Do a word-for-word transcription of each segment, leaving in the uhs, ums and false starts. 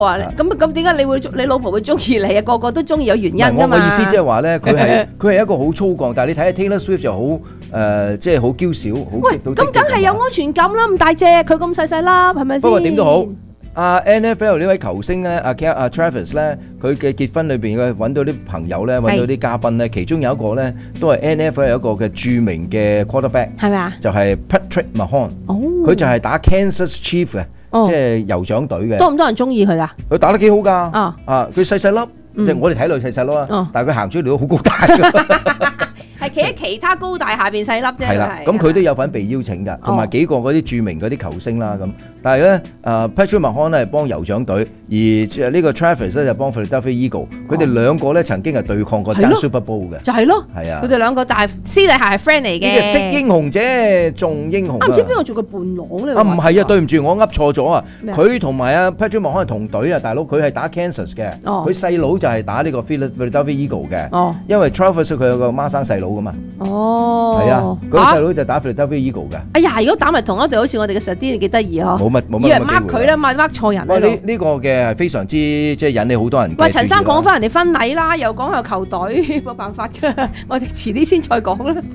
哇！咁咁點解你會你老婆會中意你啊？個個都中意有原因㗎嘛。 我嘅意思即係話咧，佢係佢係一個好粗獷，但係你睇下 Taylor Swift 就好誒，即係好嬌小，好喂，咁梗係有安全感啦，咁大隻，佢咁細細粒，係咪先？ 不過點都好，阿 N F L 呢位球星咧，阿阿 Travis 咧，佢嘅結婚裏邊嘅揾到啲朋友咧，揾到啲嘉賓咧，其中有一個咧都係 N F L 有一個嘅著名嘅 quarterback， 係咪啊？ 就係 Patrick Mahomes， 哦， 佢就係打 Kansas Chiefs 嘅。即係酋長隊嘅， 多唔多人中意佢噶？ 佢打得幾好㗎， 啊， 啊，佢細細粒，即係我哋睇落細細粒啊，但係佢行出嚟都好高大㗎。 係企喺其他高大下邊細粒啫。 係啦，咁佢都有份被邀請㗎，同埋幾個嗰啲著名嗰啲球星啦咁。但係咧，誒 Patrick Mahomes 咧係幫酋長隊，而呢個 Travis 咧就幫 Philadelphia Eagles。佢哋兩個咧曾經係對抗過爭 Super Bowl 嘅。 就係咯， 係啊， 佢哋兩個大私底下係 friend 嚟嘅。 呢個識英雄者重英雄啊！ 唔知邊個做個伴郎咧？ 啊，唔係啊，對唔住，我噏錯咗啊！佢同埋阿 Patrick Mahomes 係同隊啊，大佬，佢係打 Kansas 嘅，佢細佬就係打呢個 Philadelphia Eagles 嘅。哦，因為 Travis 佢有個孖生細佬㗎嘛。哦，係啊，嗰個細佬就打 Philadelphia Eagles 嘅。哎呀，如果打埋同一隊，好似我哋嘅 Sadie 幾得意嗬。 冇乜冇乜。 以為 mark 佢啦，mark 錯人。 喂，呢呢個嘅係非常之即係引起好多人。 喂，陳生講翻人哋婚禮啦，又講下球隊，冇辦法㗎，我哋遲啲先再講啦。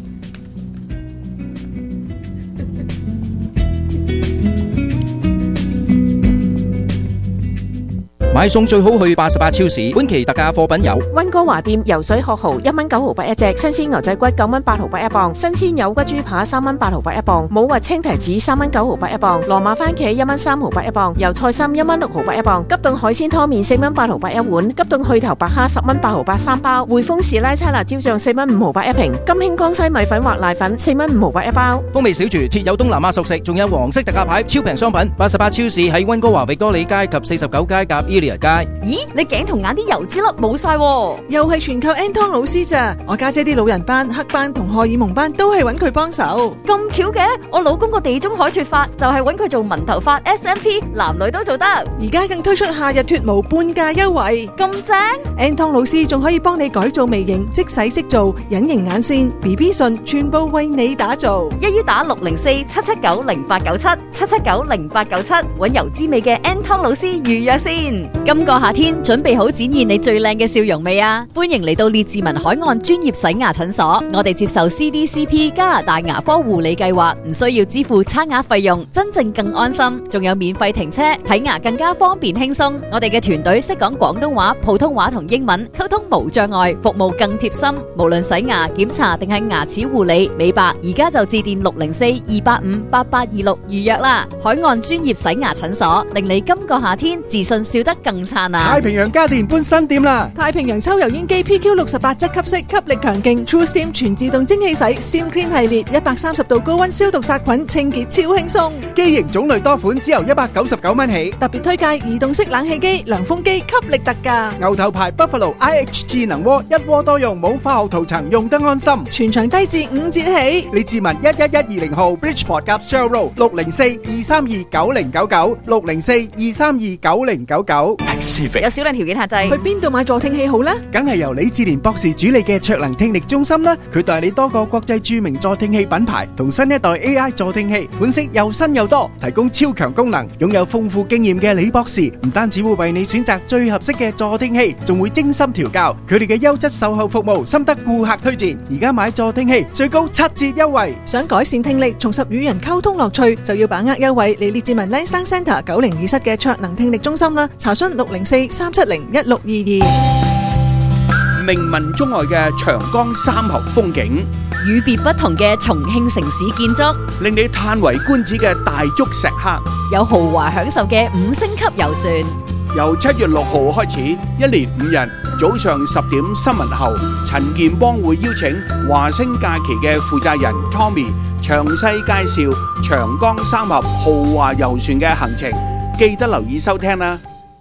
買餸最好去八十八超市，本期特價貨品有溫哥華店游水殼蠔一蚊九毫八一隻，新鮮牛仔骨九蚊八毫八一磅，新鮮有骨豬扒三蚊八毫八一磅，冇核青提子三蚊九毫八一磅，羅馬番茄一蚊三毫八一磅，油菜心一蚊六毫八一磅，急凍海鮮湯麵四蚊八毫八一碗，急凍去頭白蝦十蚊八毫八三包，匯豐士拉叉辣椒醬四蚊五毫八一瓶，金興江西米粉或瀨粉四蚊五毫八一包。 風味小廚設有東南亞熟食，仲有黃色特價牌超平商品。八十八超市喺溫哥華域多利街及四十九街夾街。 咦，你頸同眼啲油脂粒冇晒喎， 又係全靠 Anton 老師咋？我家姐啲老人斑、黑斑同荷爾蒙斑都係揾佢幫手。 咁巧嘅，我老公個地中海脫髮就係揾佢做紋頭髮 S M P， 男女都做得。 而家更推出夏日脫毛半價優惠， 咁正 ！Anton 老師仲可以幫你改造微型，即洗即做，隱形眼線、B B 唇，全部為你打造。 一於打六零四七七九零八九七七七九零八九七，揾油脂味嘅 Anton 老師預約先。今個夏天準備好展現你最靚嘅笑容未啊？歡迎嚟到列治文海岸專業洗牙診所，我哋接受 C D C P 加拿大牙科護理計劃，唔需要支付差額費用，真正更安心，仲有免費停車，睇牙更加方便輕鬆。我哋嘅團隊識講廣東話、普通話同英文，溝通無障礙，服務更貼心。無論洗牙、檢查定係牙齒護理、美白，而家就致電六零四二八五八八二六預約啦。海岸專業洗牙診所，令你今個夏天自信笑得更燦爛。 太平洋家電搬新店啦！ 太平洋抽油煙機 P Q 六十八質吸式，吸力強勁 True Steam 全自動蒸汽洗 Steam Clean 系列，一百三十度高溫消毒殺菌，清潔超輕鬆。 機型種類多款，只由一百九十九蚊起。 特別推介移動式冷氣機、涼風機，吸力特價。 牛頭牌 Buffalo I H 智能鍋，一鍋多用，冇化學塗層，用得安心。 全場低至五折起。 李志文一一一二零號 Bridgeport 夾 Shell Road 六零四二三二九零九九六零四二三二九零九九。 有少量條件限制。 去邊度買助聽器好呢？ 梗係由李志蓮博士主理嘅卓能聽力中心啦。佢代理多個國際著名助聽器品牌同新一代 A I 助聽器，款式又新又多，提供超強功能。擁有豐富經驗嘅李博士唔單止會為你選擇最合適嘅助聽器，仲會精心調教。佢哋嘅優質售後服務深得顧客推薦。而家買助聽器最高七折優惠。 想改善聽力，重拾與人溝通樂趣，就要把握優惠嚟列治文 Lansdowne Centre 九零二室嘅卓能聽力中心啦。查詢六零四三七零一六二二。 名聞中外嘅長江三峽風景， 與別不同嘅重慶城市建築， 令你嘆為觀止嘅大竹石刻， 有豪華享受嘅五星級遊船。 由七月六號開始，一連五日，早上十點新聞後，陳健邦會邀請華星假期嘅負責人 Tommy 詳細介紹長江三峽豪華遊船嘅行程，記得留意收聽啦。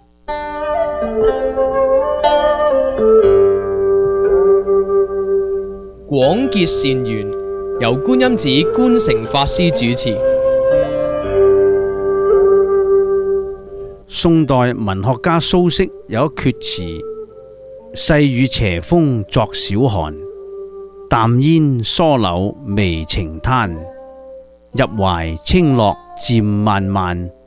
廣結善緣，由觀音寺觀誠法師主持。 宋代文學家蘇軾有一闕詞：細雨斜風作小寒，淡煙疏柳微晴灘。入懷清樂漸漫漫，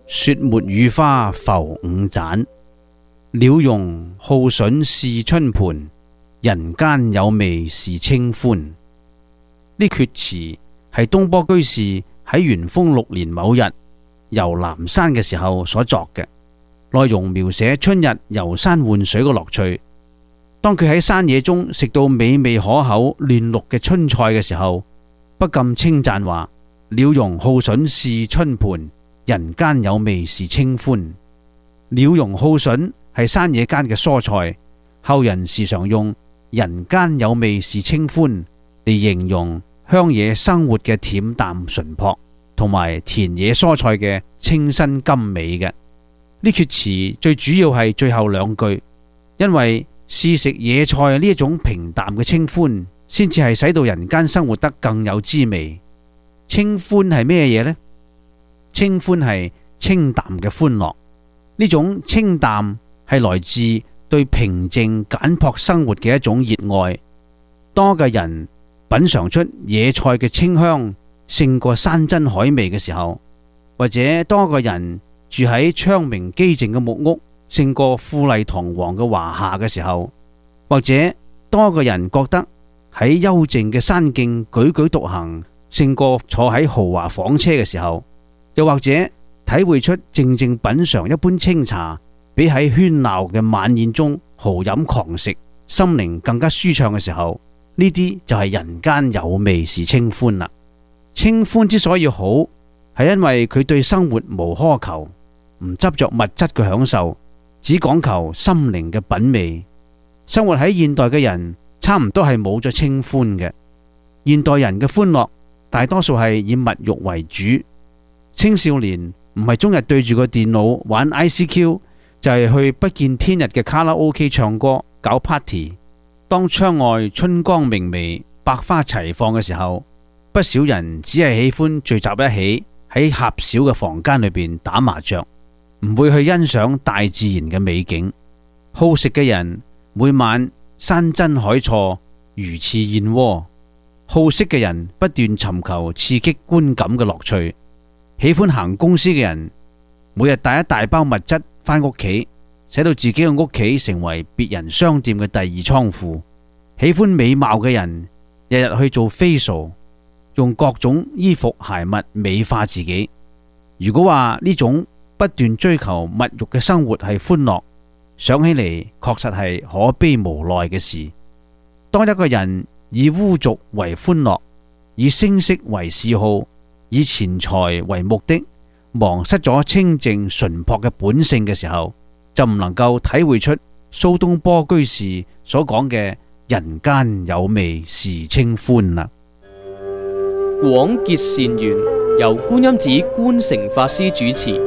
雪沒雨花浮五盞，鳥茸耗筍試春盤，人間有味是清歡。呢闕詞係東坡居士喺元豐六年某日遊南山嘅時候所作嘅，內容描寫春日遊山玩水嘅樂趣。當佢喺山野中食到美味可口、嫩綠嘅春菜嘅時候，不禁稱讚話：鳥茸耗筍試春盤，人間有味是清歡。鳥茸耗筍係山野間嘅蔬菜，後人時常用人間有味是清歡嚟形容鄉野生活嘅恬淡淳樸，同埋田野蔬菜嘅清新甘美嘅。呢闕詞最主要係最後兩句，因為試食野菜呢一種平淡嘅清歡，先至係使到人間生活得更有滋味。清歡係咩嘢呢？清歡係清淡嘅歡樂，呢種清淡係來自對平靜簡樸生活嘅一種熱愛。當嘅人品嘗出野菜嘅清香勝過山珍海味嘅時候，或者當個人住喺窗明幾淨嘅木屋勝過富麗堂皇嘅華廈嘅時候，或者當個人覺得喺幽靜嘅山徑踽踽獨行勝過坐喺豪華房車嘅時候，又或者體會出靜靜品嘗一杯清茶比喺喧鬧嘅晚宴中豪飲狂食心靈更加舒暢嘅時候，呢啲就係人間有味是清歡啦。清歡之所以好，係因為佢對生活無苛求，唔執着物質嘅享受，只講求心靈嘅品味。生活喺現代嘅人差唔多係冇咗清歡嘅。現代人嘅歡樂大多數係以物欲為主。青少年唔係終日對住個電腦玩 I C Q， 就係去不見天日嘅卡拉 OK 唱歌搞 party。當窗外春光明媚、百花齊放嘅時候，不少人只係喜歡聚集一起喺狹小嘅房間裏邊打麻雀，唔會去欣賞大自然嘅美景。好食嘅人每晚山珍海錯、魚翅燕窩；好色嘅人不斷尋求刺激觀感嘅樂趣。喜歡行公司嘅人每日帶一大包物質返屋企，使到自己嘅屋企成為別人商店嘅第二倉庫。喜歡美貌嘅人日日去做 facial， 用各種衣服鞋襪美化自己。如果話呢種不斷追求物欲嘅生活係歡樂，想起嚟確實係可悲無奈嘅事。當一個人以污俗為歡樂，以聲色為嗜好，以錢財為目的，忘失咗清淨純樸嘅本性嘅時候，就唔能夠體會出蘇東坡居士所講嘅人間有味是清歡啦。 廣結善緣，由觀音寺觀誠法師主持。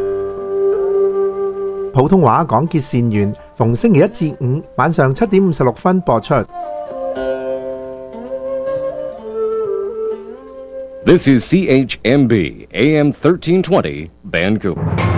普通話廣結善緣，逢星期一至五晚上七點五十六分播出。 This is C H M B A M thirteen twenty Vancouver。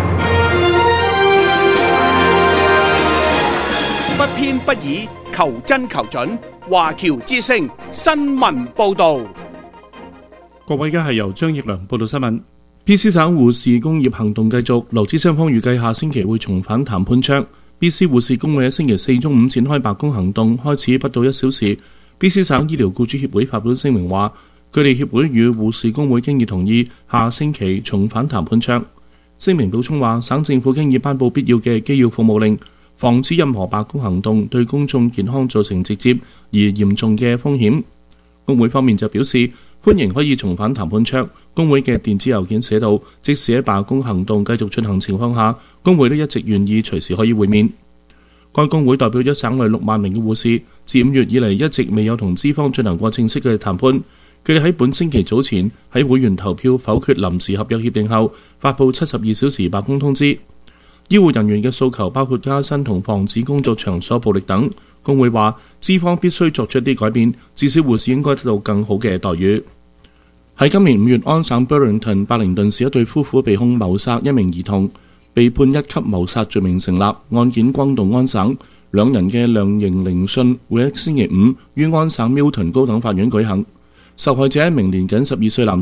不偏不倚，求真求準，華僑之聲新聞報導。 各位，而家係由張奕良報道新聞。B C 省護士工業行動繼續，勞資雙方預計下星期會重返談判桌。B C 護士工會喺星期四中午展開罷工行動，開始不到一小時。B C 省醫療僱主協會發表聲明話，佢哋協會與護士工會經已同意下星期重返談判桌。聲明補充話，省政府經已頒布必要嘅機要服務令，防止任何罷工行動對公眾健康造成直接而嚴重嘅風險。工會方面就表示歡迎可以重返談判桌。工會嘅電子郵件寫道，即使喺罷工行動繼續進行情況下，工會都一直願意隨時可以會面。該工會代表咗省內六萬名嘅護士，自五月以嚟一直未有同資方進行過正式嘅談判。佢哋喺本星期早前喺會員投票否決臨時合約協定後，發布七十二小時罷工通知。醫護人員嘅訴求包括加薪同防止工作場所暴力等。工會話，資方必須作出一啲改變，至少護士應該得到更好嘅待遇。喺今年五月，安省 Burlington 伯靈頓市一對夫婦被控謀殺一名兒童，被判一級謀殺罪名成立，案件轟動安省。兩人嘅量刑聆訊會喺星期五於安省 Milton 高等法院舉行。受害者一名年僅十二歲男童，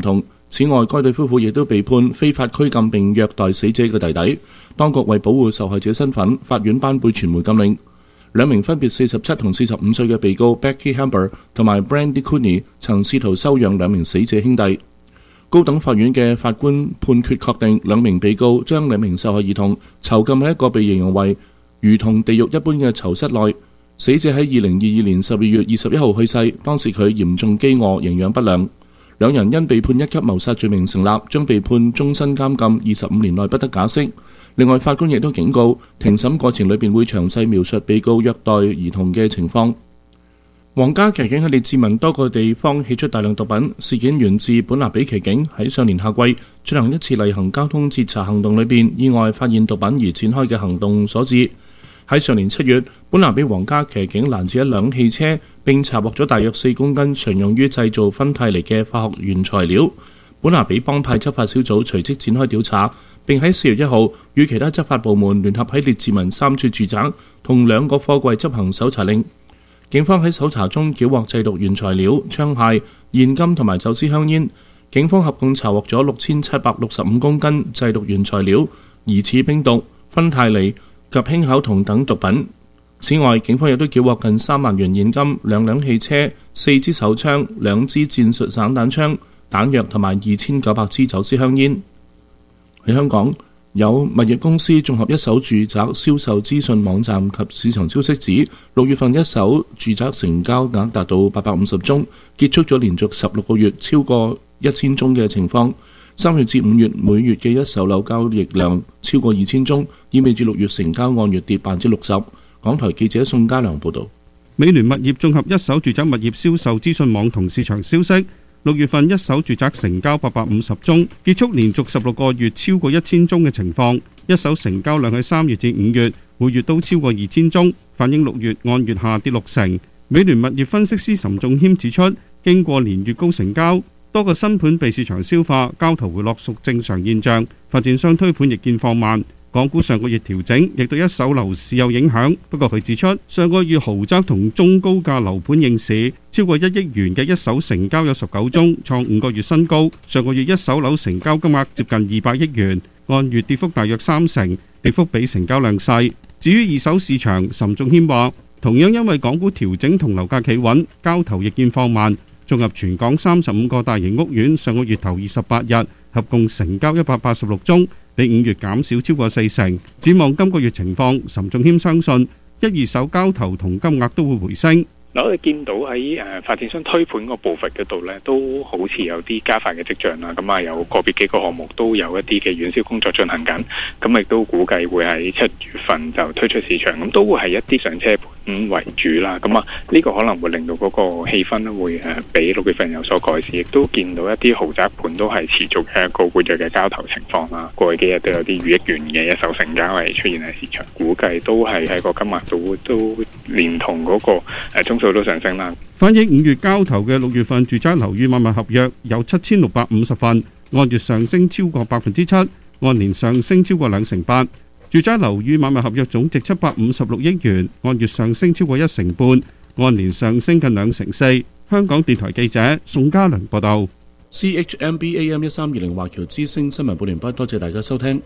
此外，該對夫婦亦都被判非法拘禁並虐待死者嘅弟弟。當局為保護受害者身份，法院頒布傳媒禁令。兩名分別四十七同四十五歲嘅被告 Becky Hamber 同埋 Brandy Cooney 曾試圖收養兩名死者兄弟。高等法院嘅法官判決確定，兩名被告將兩名受害兒童囚禁喺一個被形容為如同地獄一般嘅囚室內。死者喺二零二二年十二月二十一號去世，當時佢嚴重飢餓、營養不良。兩人因被判一級謀殺罪名成立，將被判終身監禁二十五年內不得假釋。另外，法官亦都警告，庭審過程裏邊會詳細描述被告虐待兒童嘅情況。皇家騎警喺列治文多個地方起出大量毒品，事件源自本拿比騎警喺上年夏季進行一次例行交通截查行動裏邊意外發現毒品而展開嘅行動所致。喺上年七月，本拿比皇家騎警攔截一輛汽車，並查獲咗大約四公斤常用於製造芬太尼嘅化學原材料。本拿比幫派執法小組隨即展開調查，並喺四月一號與其他執法部門聯合喺列治文三處住宅同兩個貨櫃執行搜查令。警方喺搜查中繳獲製毒原材料、槍械、現金同埋走私香煙。警方合共查獲咗六千七百六十五公斤製毒原材料、疑似冰毒、芬太尼及氫口酮等毒品。此外，警方亦都繳獲近三萬元現金、兩輛汽車、四支手槍、兩支戰術散彈槍、彈藥同埋二千九百支走私香煙。喺香港，有物業公司綜合一手住宅銷售資訊網站及市場消息指，六月份一手住宅成交額達到八百五十宗，結束咗連續十六個月超過一千宗嘅情況。三月至五月每月嘅一手樓交易量超過二千宗，意味住六月成交按月跌百分之六十。港台記者宋家良報導。 美聯物業綜合一手住宅物業銷售資訊網同市場消息，六月份一手住宅成交八百五十宗，結束連續十六個月超過一千宗嘅情況。一手成交量喺三月至五月每月都超過二千宗，反映六月按月下跌六成。美聯物業分析師岑仲謙指出，經過連月高成交，多個新盤被市場消化，交投回落屬正常現象，發展商推盤亦見放慢。港股上個月調整，亦對一手樓市有影響。不過佢指出，上個月豪宅同中高價樓盤應市，超過一億元嘅一手成交有十九宗，創五個月新高。上個月一手樓成交金額接近二百億元，按月跌幅大約三成，跌幅比成交量細。至於二手市場，岑仲謙話，同樣因為港股調整同樓價企穩，交投亦見放慢。綜合全港三十五個大型屋苑，上個月頭二十八日合共成交一百八十六宗，比五月減少超過四成。展望今個月情況，岑仲謙相信一二手交投同金額都會回升。 嗱，我哋見到喺誒發展商推盤個步伐嗰度咧，都好似有啲加快嘅跡象啦。咁啊，有個別幾個項目都有一啲嘅遠銷工作進行緊，咁亦都估計會喺七月份就推出市場，咁都會係一啲上車盤為主啦。咁啊，呢個可能會令到嗰個氣氛咧會誒比六月份有所改善，亦都見到一啲豪宅盤都係持續嘅一個活躍嘅交投情況啦。過去幾日都有啲逾億元嘅一手成交係出現喺市場，估計都係喺個金額度都連同嗰個誒中數都上升啦。 反映五月交投嘅六月份住宅樓宇買賣合約有七千六百五十份，按月上升超過百分之七，按年上升超過兩成八。住宅樓宇買賣合約總值七百五十六億元，按月上升超過一成半，按年上升近兩成四。香港電台記者宋家良報道。 C H M B A M 一三二零華僑之聲新聞報完畢，多謝大家收聽。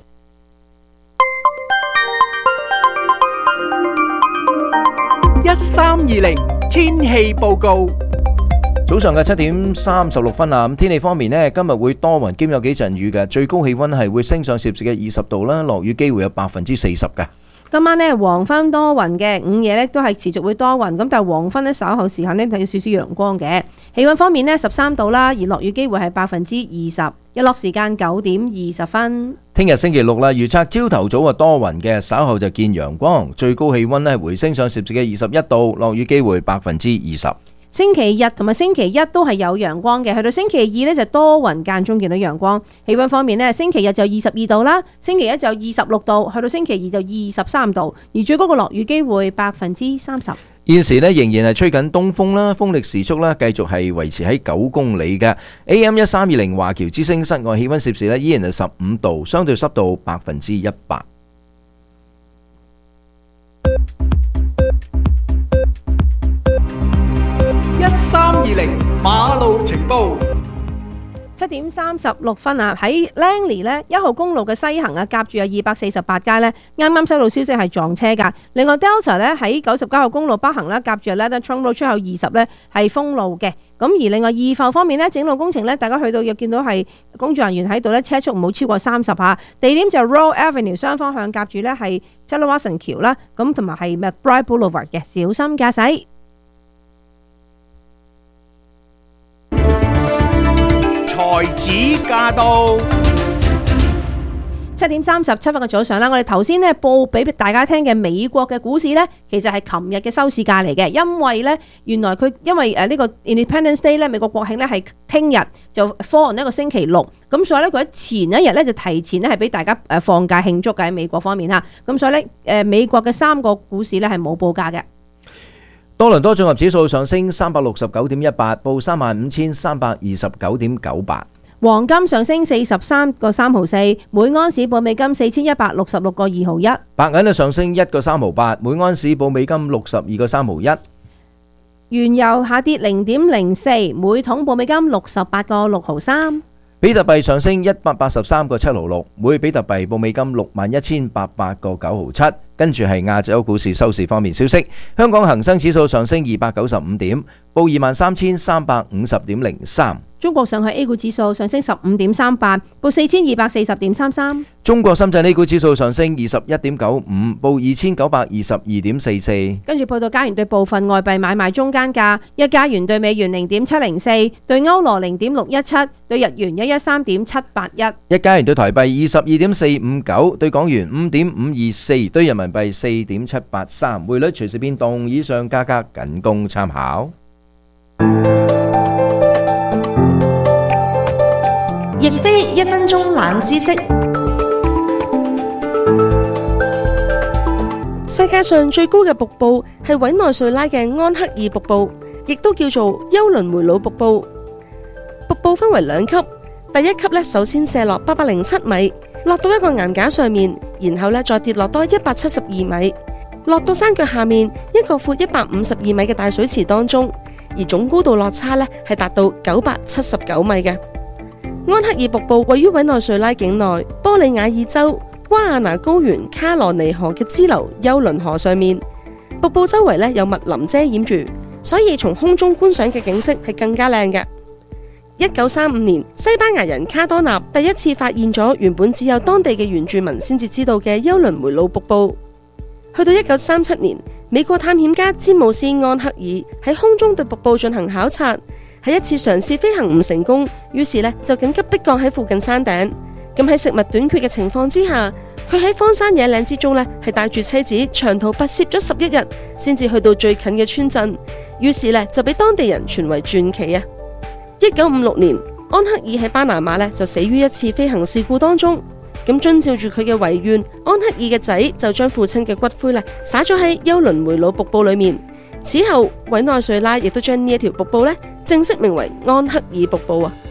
一三二零天氣報告。 早上嘅七點三十六分啊，咁天氣方面呢，今日會多雲兼有幾陣雨嘅，最高氣溫係會升上攝氏嘅二十度啦，落雨機會有百分之四十嘅。 今晚呢，黃昏多雲嘅，午夜呢都係持續會多雲，咁但係黃昏呢稍後時間呢睇到少少陽光嘅。氣溫方面呢，十三度啦，而落雨機會係百分之二十，日落時間九點二十分。 聽日星期六啦，預測朝頭早啊多雲嘅，稍後就見陽光，最高氣溫呢回升上攝氏嘅二十一度，落雨機會百分之二十。 星期日同埋星期一都係有陽光嘅，去到星期二呢就多雲間中見到陽光。氣溫方面呢，星期日就二十二度啦，星期一就二十六度，去到星期二就二十三度，而最高嘅落雨機會百分之三十。 現時呢仍然係吹緊東風啦，風力時速呢繼續係維持喺九公里嘅。A M 一三二零華僑之聲室外氣溫攝氏呢依然係十五度，相對濕度百分之一百。 一三二零馬路情報。 七七點三十六分啊，喺 Langley 咧一號公路嘅西行啊，夾住有二百四十八街咧，啱啱收到消息係撞車㗎。另外 Delta 咧喺九十九號公路北行啦，夾住 Ladder Trunk Road 出口二十咧係封路嘅。咁而另外二埠方面咧，整路工程咧，大家去到又見到係工作人員喺度咧，車速唔好超過三十下。地點就 Royal Avenue 雙方向夾住咧係 Taylor Watson 橋啦，咁同埋係 McBride Boulevard 嘅，小心駕駛。 才子駕到， 七點三十七分嘅早上啦，我哋頭先咧報俾大家聽嘅美國嘅股市咧，其實係琴日嘅收市價嚟嘅，因為咧原來佢因為誒呢個 Independence Day 咧，美國國慶咧係聽日就 fall on 一個星期六，咁所以咧佢喺前一日咧就提前咧係俾大家誒放假慶祝嘅喺美國方面嚇，咁所以咧誒美國嘅三個股市咧係冇報價嘅。 多倫多綜合指數上升三百六十九點一八，報三萬五千三百二十九點九八。 黃金上升四十三個三毫四，每盎司報美金四千一百六十六個二毫一。 白銀啊上升一個三毫八，每盎司報美金六十二個三毫一。 原油下跌零點零四，每桶報美金六十八個六毫三。 比特幣上升一百八十三個七毫六，每比特幣報美金六萬一千八百個九毫七。跟住係亞洲股市收市方面消息，香港恒生指數上升二百九十五點，報二萬三千三百五十點零三。 中國上海 A 股指數上升十五點三八，報四千二百四十點三三。 中國深圳 A 股指數上升二十一點九五，報二千九百二十二點四四。 跟住報道加元對部分外幣買賣中間價：一加元對美元零點七零四，對歐羅零點六一七，對日元一一三點七八一。 一加元對台幣二十二點四五九，對港元五點五二四，對人民幣四點七八三。匯率隨時變動，以上價格僅供參考。 亦非一分鐘冷知識。世界上最高嘅瀑布係委內瑞拉嘅安克爾瀑布，亦都叫做休倫梅魯瀑布。瀑布分為兩級，第一級咧首先射落八百零七米，落到一個岩架上面，然後咧再跌落多一百七十二米，落到山腳下面一個闊一百五十二米嘅大水池當中，而總高度落差咧係達到九百七十九米嘅。安克爾瀑布位於委內瑞拉境內波里亞爾州瓜亞那高原卡羅尼河嘅支流休倫河上面，瀑布周圍咧有密林遮掩住，所以從空中觀賞嘅景色係更加靚嘅。一九三五年，西班牙人卡多納第一次發現咗原本只有當地嘅原住民先至知道嘅休倫梅魯瀑布。去到一九三七年，美國探險家詹姆斯安克爾喺空中對瀑布進行考察。喺一次嘗試飛行唔成功，於是咧就緊急迫降喺附近山頂。咁喺食物短缺嘅情況之下，佢喺荒山野嶺之中咧係帶住妻子長途跋涉咗十一日，先至去到最近嘅村鎮。於是咧就俾當地人傳為傳奇啊！一九五六年，安克爾喺巴拿馬咧就死於一次飛行事故當中。咁遵照住佢嘅遺願，安克爾嘅仔就將父親嘅骨灰咧灑咗喺休倫梅魯瀑布裏面。此後，委內瑞拉亦都將呢一條瀑布咧正式名為安克爾瀑布啊！